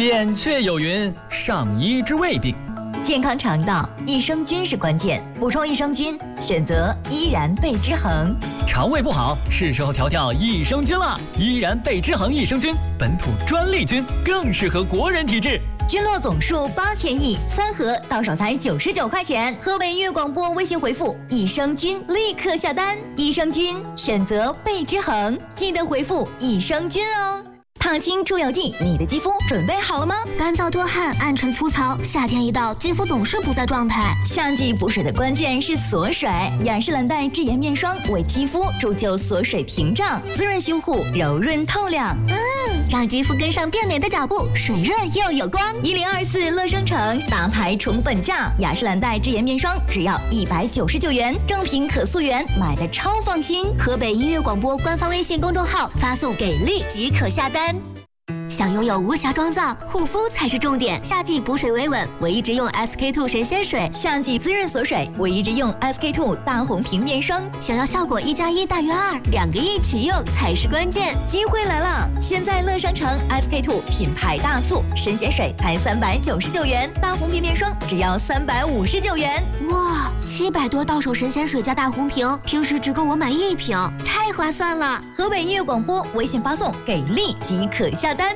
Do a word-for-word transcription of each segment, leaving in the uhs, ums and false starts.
扁鹊有云：上医治未病。 健康肠道，益生菌是关键。补充益生菌，选择依然贝之恒。 肠胃不好，是时候调调益生菌了。依然贝之恒益生菌，本土专利菌，更适合国人体质。 菌落总数八千亿，三盒到手才九十九块钱。河北音乐广播微信回复益生菌，立刻下单。益生菌选择贝之恒，记得回复益生菌哦。烫青出油剂，你的肌肤准备好了吗？ 干燥多汗、暗沉粗糙，夏天一到，肌肤总是不在状态。 夏季补水的关键是锁水，雅诗兰黛智妍面霜为肌肤铸就锁水屏障，滋润修护，柔润透亮。 嗯，让肌肤跟上变美的脚步，水润又有光。 一零二四乐生城大牌宠粉价，雅诗兰黛智妍面霜只要一百九十九元，正品可溯源，买的超放心。 河北音乐广播官方微信公众号发送给力即可下单。想拥有无瑕妆造，护肤才是重点。夏季补水维稳，我一直用 S K two 神仙水； 夏季滋润锁水，我一直用 S K two 大红瓶面霜。 想要效果一加一大于二，两个一起用才是关键。 机会来了！现在乐商城 S K two 品牌大促，神仙水才三百九十九元，大红瓶面霜只要三百五十九元。 哇，七百多到手神仙水加大红瓶，平时只够我买一瓶，太划算了！ 河北音乐广播微信发送给力即可下单。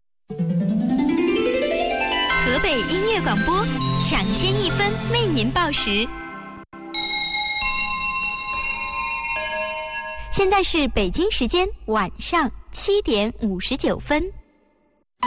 河北音乐广播抢先一分为您报时。现在是北京时间晚上七点五十九分。